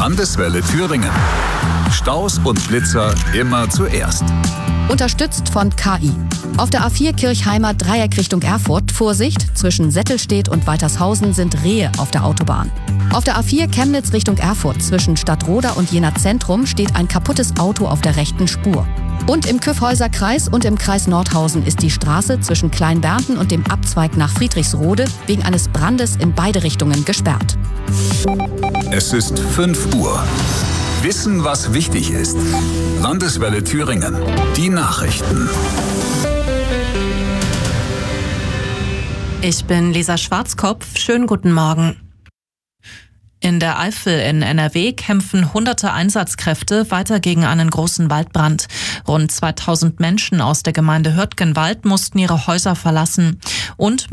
Landeswelle Thüringen. Staus und Blitzer immer zuerst. Unterstützt von KI. Auf der A4 Kirchheimer Dreieck Richtung Erfurt, Vorsicht, zwischen Settelstedt und Weitershausen sind Rehe auf der Autobahn. Auf der A4 Chemnitz Richtung Erfurt, zwischen Stadtroda und Jena Zentrum, steht ein kaputtes Auto auf der rechten Spur. Und im Kyffhäuser Kreis und im Kreis Nordhausen ist die Straße zwischen Kleinbernten und dem Abzweig nach Friedrichsrode wegen eines Brandes in beide Richtungen gesperrt. Es ist 5 Uhr. Wissen, was wichtig ist. Landeswelle Thüringen. Die Nachrichten. Ich bin Lisa Schwarzkopf. Schönen guten Morgen. In der Eifel in NRW kämpfen hunderte Einsatzkräfte weiter gegen einen großen Waldbrand. Rund 2000 Menschen aus der Gemeinde Hürtgenwald mussten ihre Häuser verlassen und